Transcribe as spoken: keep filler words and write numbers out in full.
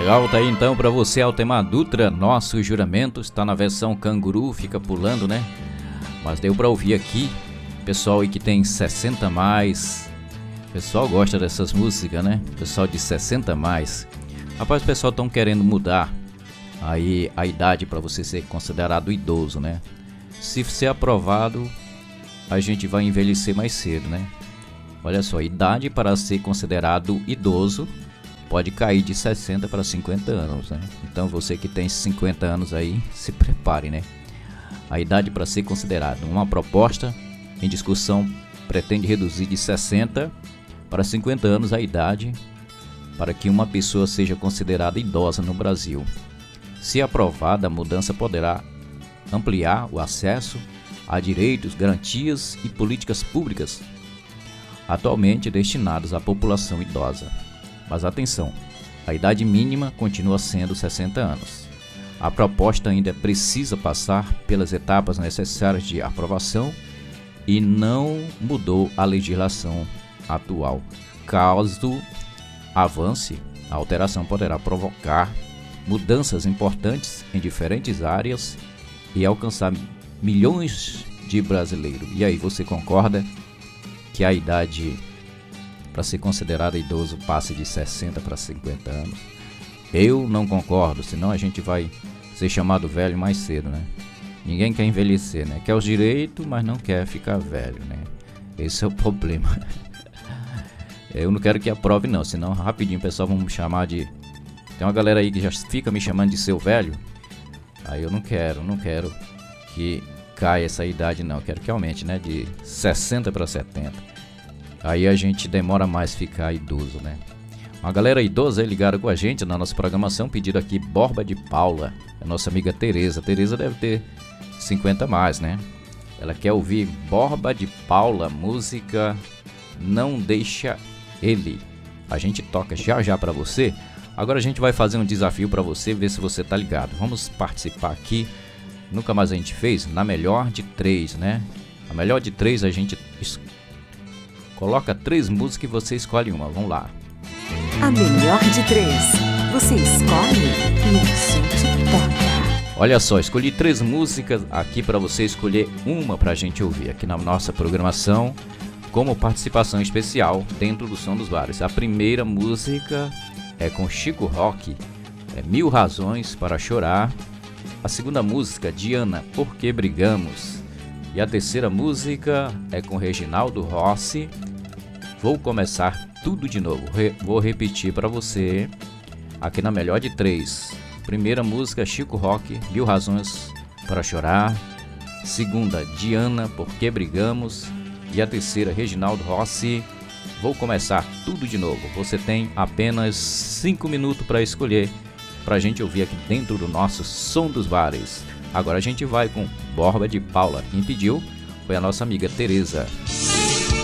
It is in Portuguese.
Legal, tá aí então pra você, Altemar Dutra. Nosso juramento está na versão canguru, fica pulando, né? Mas deu pra ouvir aqui. Pessoal aí que tem sessenta a mais. Pessoal gosta dessas músicas, né? Pessoal de sessenta a mais. Rapaz, o pessoal tão querendo mudar aí a idade pra você ser considerado idoso, né? Se ser aprovado, a gente vai envelhecer mais cedo, né? Olha só, idade para ser considerado idoso pode cair de sessenta para cinquenta anos, né? Então você que tem cinquenta anos aí, se prepare, né? A idade para ser considerado. Uma proposta em discussão pretende reduzir de sessenta para cinquenta anos a idade para que uma pessoa seja considerada idosa no Brasil. Se aprovada, a mudança poderá ampliar o acesso a direitos, garantias e políticas públicas atualmente destinados à população idosa. Mas atenção, a idade mínima continua sendo sessenta anos. A proposta ainda precisa passar pelas etapas necessárias de aprovação e não mudou a legislação atual. Caso avance, a alteração poderá provocar mudanças importantes em diferentes áreas e alcançar milhões de brasileiros. E aí, você concorda que a idade para ser considerado idoso passe de sessenta para cinquenta anos? Eu não concordo, senão a gente vai ser chamado velho mais cedo, né? Ninguém quer envelhecer, né? Quer os direitos, mas não quer ficar velho, né? Esse é o problema. Eu não quero que aprove não, senão rapidinho o pessoal vai me chamar de... Tem uma galera aí que já fica me chamando de seu velho. Aí eu não quero, não quero que caia essa idade não. Eu quero que aumente, né? De sessenta para setenta. Aí a gente demora mais ficar idoso, né? Uma galera idosa aí ligada com a gente na nossa programação, pedindo aqui Borba de Paula. A nossa amiga Tereza. Tereza deve ter cinquenta a mais, né? Ela quer ouvir Borba de Paula, música Não Deixa Ele. A gente toca já já pra você. Agora a gente vai fazer um desafio pra você, ver se você tá ligado. Vamos participar aqui. Nunca mais a gente fez na melhor de três, né? A melhor de três a gente es... coloca três músicas e você escolhe uma. Vamos lá. A melhor de três. Você escolhe e a gente toca. Olha só, escolhi três músicas aqui para você escolher uma pra gente ouvir aqui na nossa programação como participação especial dentro do Som dos Bares. A primeira música é com Chico Rock, é Mil Razões para Chorar. A segunda música, Diana, Por Que Brigamos. E a terceira música é com Reginaldo Rossi, Vou Começar Tudo de Novo. Re- vou repetir para você aqui na melhor de três. Primeira música, Chico Rock, Mil Razões para Chorar. Segunda, Diana, Por Que Brigamos. E a terceira, Reginaldo Rossi, Vou Começar Tudo de Novo. Você tem apenas cinco minutos para escolher, para a gente ouvir aqui dentro do nosso Som dos Bares. Agora a gente vai com Borba de Paula. Quem pediu foi a nossa amiga Tereza.